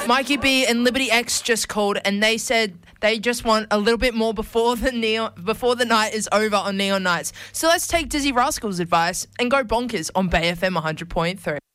Mikey B and Liberty X just called, and they said they just want a little bit more before the night is over on Neon Nights. So let's take Dizzy Rascal's advice and go bonkers on Bay FM 100.3.